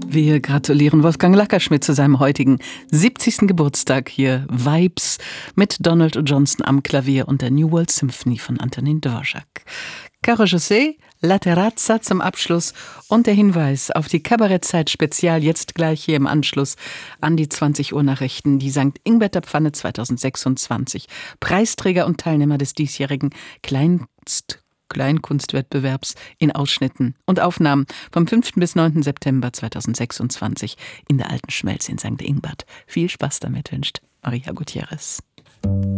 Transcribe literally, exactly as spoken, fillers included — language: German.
Wir gratulieren Wolfgang Lackerschmidt zu seinem heutigen siebzigsten Geburtstag. Hier Vibes mit Donald Johnston am Klavier und der New World Symphony von Antonin Dvorak. Caro José, La Terrazza zum Abschluss und der Hinweis auf die Kabarettzeit Spezial jetzt gleich hier im Anschluss an die zwanzig Uhr Nachrichten. Die Sankt Ingbert Pfanne zweitausendsechsundzwanzig. Preisträger und Teilnehmer des diesjährigen Kleinst Kleinkunstwettbewerbs in Ausschnitten und Aufnahmen vom fünften bis neunten September zweitausendsechsundzwanzig in der Alten Schmelz in Sankt Ingbert. Viel Spaß damit wünscht Maria Gutierrez.